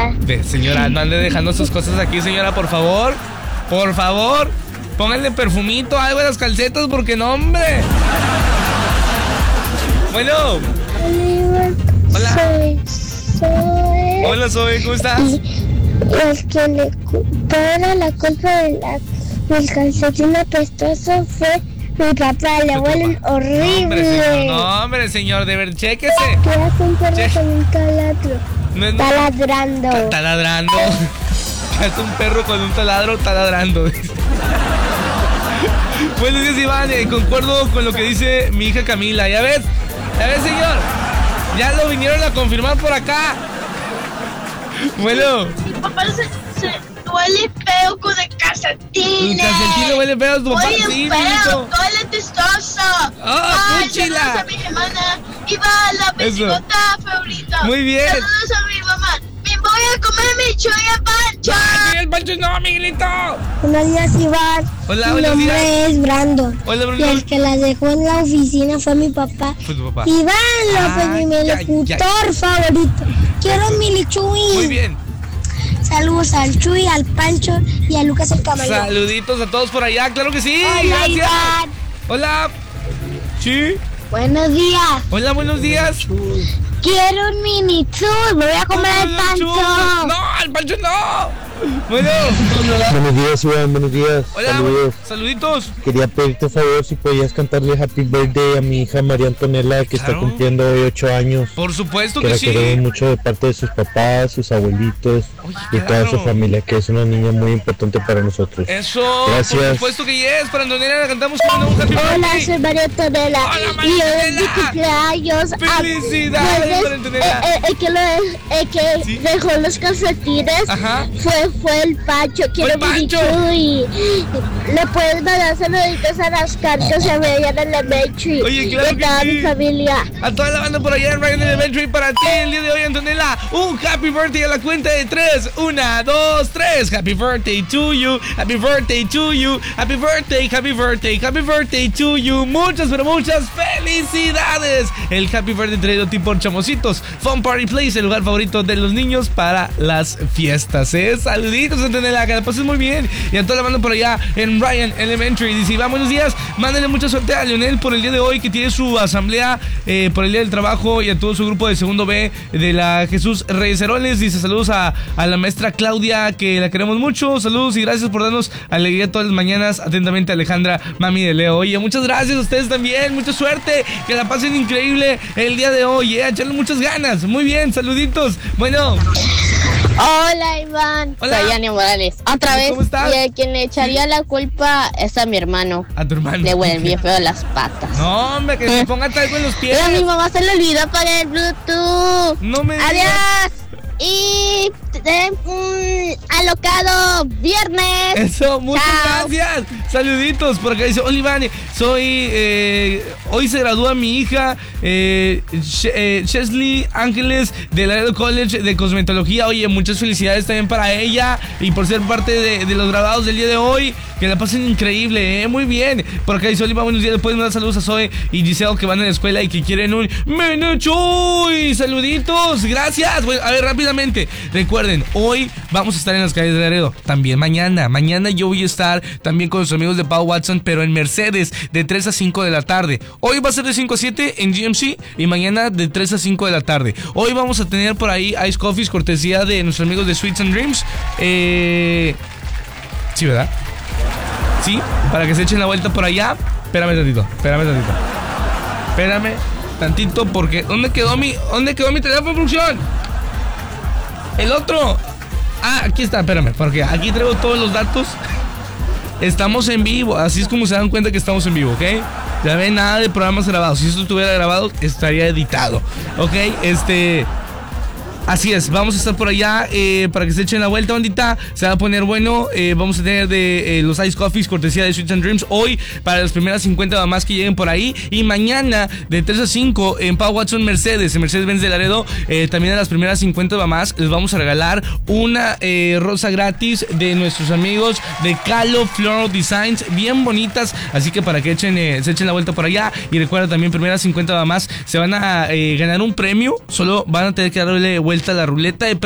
señora. Señora, no ande dejando sus cosas aquí, señora, por favor. Por favor, pónganle perfumito, algo a las calcetas, porque no, hombre. Bueno. Hola. Soy. Hola, Zoe, ¿cómo estás? El que le toda la culpa del calcetín apestoso fue mi papá. Le huelen horrible. No, hombre, señor, de ver, chéquese. ¿Qué hace un perro con un taladro? Está ladrando. Está ladrando. ¿Qué hace un perro con un taladro? Está ladrando. Buenos días, Iván. Concuerdo con lo que dice mi hija Camila. ¿Ya ves? Señor. Ya lo vinieron a confirmar por acá. Bueno. Mi papá se huele feo con el calcetín. El calcetín le huele feo a tu papá. Huele feo, huele testoso. ¡Puchila! Saludos a mi hermana. Viva la pesigota favorita. Muy bien. Saludos a mi mamá. Me voy a comer mi chuy al Pancho. ¡Ay, el Pancho no, Miguelito! Buenos días, Iván. Hola, mi nombre es Brandon. Hola, Brandon. Y el que la dejó en la oficina fue mi papá. Fue tu papá. Iván López, mi locutor favorito. Quiero mi Chuy. Muy bien. Saludos al Chuy, al Pancho y a Lucas el Camarón. Saluditos a todos por allá, claro que sí. Hola, gracias. Iván. Hola. Sí. Buenos días. Hola, buenos días. Quiero un mini Chuy. Me voy a comer el Pancho. No, el Pancho no. Bueno. Buenos días, Iván, buenos días. Hola, saludos. Saluditos. Quería pedirte favor si podías cantarle Happy Birthday a mi hija María Antonella, que está cumpliendo hoy 8 años. Por supuesto que que la sí. queremos mucho de parte de sus papás, sus abuelitos. Oye, y toda su familia, que es una niña muy importante para nosotros. Eso, gracias. Por supuesto que yes. Para Antonella la cantamos como un Happy Birthday. Hola, soy María Antonella. Hola, María y hoy es Antonella. mi cumpleaños. Felicidades, María Antonella. El que dejó los calcetines fue el Pancho. Quiero mi Chuy. Le puedes mandar saluditos a las cartas y a Mariana Elementary. Oye, claro y a toda mi familia. A toda la banda por allá en Ryan Elementary. Para ti el día de hoy, Antonella, un Happy Birthday a la cuenta de 3. 1, 2, 3. Happy birthday to you. Happy birthday to you. Happy birthday, happy birthday, happy birthday to you. Muchas, pero muchas felicidades. El Happy Birthday traído a ti por Chamositos Fun Party Place, el lugar favorito de los niños para las fiestas. Saluditos, Antonella, que la pases muy bien. Y a toda la banda por allá en Ryan Elementary. Dice, Iván, buenos días. Mándenle mucha suerte a Leonel por el día de hoy, que tiene su asamblea por el día del trabajo, y a todo su grupo de segundo B de la Jesús Reyes Heroles. Dice, saludos a la maestra Claudia, que la queremos mucho. Saludos y gracias por darnos alegría todas las mañanas. Atentamente, Alejandra, mami de Leo. Oye, muchas gracias a ustedes también. Mucha suerte. Que la pasen increíble el día de hoy. Echarle muchas ganas. Muy bien, saluditos. Bueno. Hola, Iván. Hola. Soy Ani Morales. Otra vez. ¿Cómo estás? Y a quien le echaría la culpa es a mi hermano. A tu hermano. Le huelen bien feo las patas. No, hombre, que se ponga talco en los pies. Pero a mi mamá se le olvidó apagar el Bluetooth. No me digas. Adiós. Y alocado viernes. Eso, muchas Chao. gracias. Saluditos. Por acá dice, hola, Iván, hoy se gradúa mi hija Chesley Ángeles del Laredo College de Cosmetología. Oye, muchas felicidades también para ella y por ser parte de los graduados del día de hoy. Que la pasen increíble, muy bien. Por acá dice, Oliva, buenos días. Le pueden mandar saludos a Zoe y Giselle, que van a la escuela y que quieren un Menuchuy. Saluditos, gracias. Bueno, a ver, rápidamente, recuerden, hoy vamos a estar en las calles de Laredo. También mañana yo voy a estar también con los amigos de Pau Watson, pero en Mercedes, de 3 a 5 de la tarde. Hoy va a ser de 5 a 7 en GMC y mañana de 3 a 5 de la tarde. Hoy vamos a tener por ahí Ice Coffees, cortesía de nuestros amigos de Sweets and Dreams. Sí, ¿verdad? Sí, para que se echen la vuelta por allá. Espérame tantito porque ¿dónde quedó mi teléfono de producción? El otro. Aquí está, espérame, porque aquí traigo todos los datos. Estamos en vivo, así es como se dan cuenta que estamos en vivo, ¿ok? Ya ven, nada de programas grabados. Si esto estuviera grabado, estaría editado, ¿ok? Así es, vamos a estar por allá para que se echen la vuelta, bandita. Se va a poner bueno. Vamos a tener de los Ice Coffees, cortesía de Sweets and Dreams, hoy para las primeras 50 mamás que lleguen por ahí. Y mañana de 3 a 5 en Pau Watson Mercedes, en Mercedes-Benz de Laredo, también a las primeras 50 mamás les vamos a regalar una rosa gratis de nuestros amigos de Calo Floral Designs, bien bonitas. Así que para que se echen la vuelta por allá. Y recuerda también, primeras 50 mamás se van a ganar un premio. Solo van a tener que darle vuelta a la ruleta de